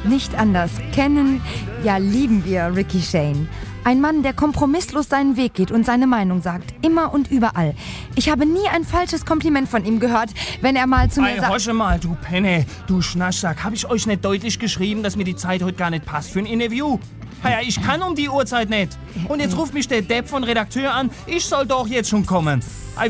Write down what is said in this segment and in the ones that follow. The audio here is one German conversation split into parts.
nicht anders. Kennen, ja lieben wir Ricky Shane. Ein Mann, der kompromisslos seinen Weg geht und seine Meinung sagt. Immer und überall. Ich habe nie ein falsches Kompliment von ihm gehört, wenn er mal zu mir sagt... Hosche mal, du Penne, du Schnaschsack. Habe ich euch nicht deutlich geschrieben, dass mir die Zeit heute gar nicht passt für ein Interview? Ja, ich kann um die Uhrzeit nicht. Und jetzt ruft mich der Depp von Redakteur an. Ich soll doch jetzt schon kommen.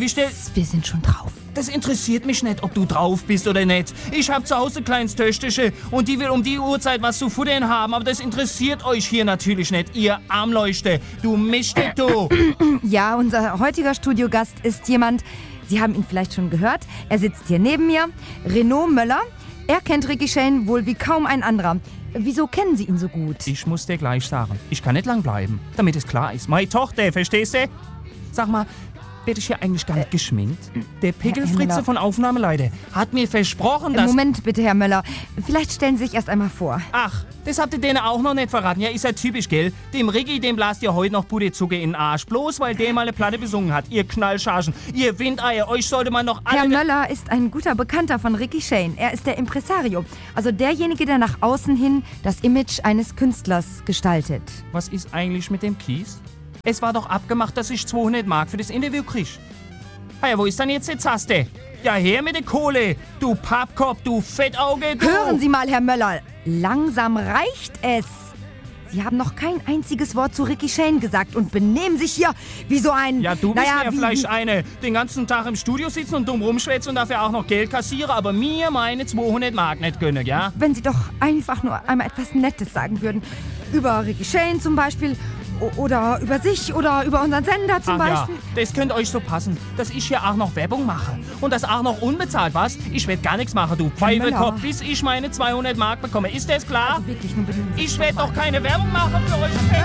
Wir sind schon drauf. Das interessiert mich nicht, ob du drauf bist oder nicht. Ich hab zu Hause ein kleines Töchterchen und die will um die Uhrzeit was zu futtern haben. Aber das interessiert euch hier natürlich nicht, ihr Armleuchte. Du Mischtig, du. Ja, unser heutiger Studiogast ist jemand, Sie haben ihn vielleicht schon gehört. Er sitzt hier neben mir, Renaud Möller. Er kennt Ricky Shane wohl wie kaum ein anderer. Wieso kennen Sie ihn so gut? Ich muss dir gleich sagen, ich kann nicht lang bleiben, damit es klar ist. Meine Tochter, verstehst du? Sag mal, werde ich hier eigentlich gar nicht geschminkt? Der Pickelfritze von Aufnahmeleiter hat mir versprochen, dass... Moment bitte, Herr Möller. Vielleicht stellen Sie sich erst einmal vor. Ach, das habt ihr denen auch noch nicht verraten. Ja, ist ja typisch, gell? Dem Ricky, dem blast ihr heute noch Puderzucker in den Arsch. Bloß, weil der mal eine Platte besungen hat. Ihr Knallchargen, ihr Windeier, euch sollte man noch alle... Herr Möller ist ein guter Bekannter von Ricky Shane. Er ist der Impresario. Also derjenige, der nach außen hin das Image eines Künstlers gestaltet. Was ist eigentlich mit dem Kies? Es war doch abgemacht, dass ich 200 Mark für das Interview krieg. Ja, wo ist dann jetzt die Zaste? Ja, her mit der Kohle, du Pappkopf, du Fettauge, du... Hören Sie mal, Herr Möller, langsam reicht es. Sie haben noch kein einziges Wort zu Ricky Shane gesagt und benehmen sich hier wie so ein... Ja, du bist mir vielleicht eine, den ganzen Tag im Studio sitzen und dumm rumschwätzen und dafür auch noch Geld kassiere, aber mir meine 200 Mark nicht gönnen, ja? Wenn Sie doch einfach nur einmal etwas Nettes sagen würden. Über Ricky Shane zum Beispiel... Oder über sich oder über unseren Sender zum Beispiel. Ja, das könnte euch so passen, dass ich hier auch noch Werbung mache. Und das auch noch unbezahlt, was? Ich werde gar nichts machen, du Pfeifekopf, bis ich meine 200 Mark bekomme. Ist das klar? Also wirklich, nur ich werde doch keine Werbung machen für euch.